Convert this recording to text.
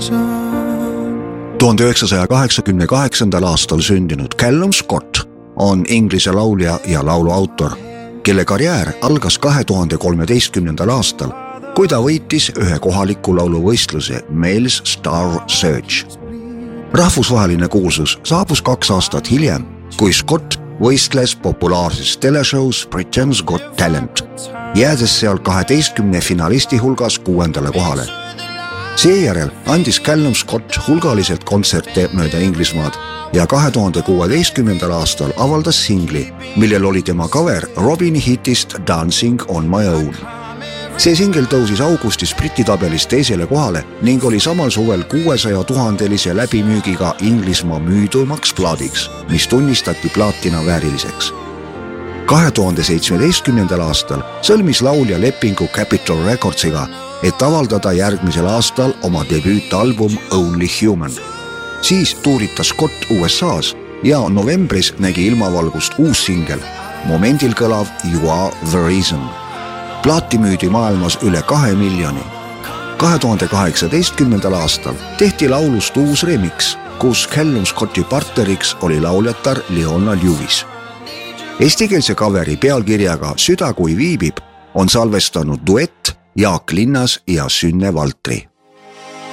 1988. aastal sündinud Callum Scott on Inglise laulja ja laulu autor, kelle karjäär algas 2013. aastal, kui ta võitis ühe kohaliku lauluvõistluse Males Star Search. Rahvusvaheline kuulsus saabus 2 aastat hiljem, kui Scott võistles populaarses teleshows Britain's Got Talent, jäädes seal 12 finalisti hulgas 6. kohale. Seejärel andis Callum Scott hulgaliselt kontserte mööda Inglismaad ja 2016. aastal avaldas singli, millel oli tema cover Robini hitist Dancing on my own. See singel tõusis augustis Briti tabelis 2. kohale ning oli samal suvel 600 000 läbimüügiga Inglismaa müüdumaks plaadiks, mis tunnistati plaatina vääriliseks. 2017. aastal sõlmis laulja lepingu Capitol Recordsiga, et avaldada järgmisel aastal oma debüütalbum Only Human. Siis tuuritas Scott USA's ja novembris nägi ilmavalgust uus singel, momendil kõlav You Are The Reason. Plaati müüdi maailmas üle 2 miljoni. 2018. aastal tehti laulust uus remix, kus Callum Scotti partneriks oli lauljatar Leona Lewis. Eestikeelse coveri pealkirjaga Süda kui viibib on salvestanud duett Jaak Linnas ja Sünne Valtri.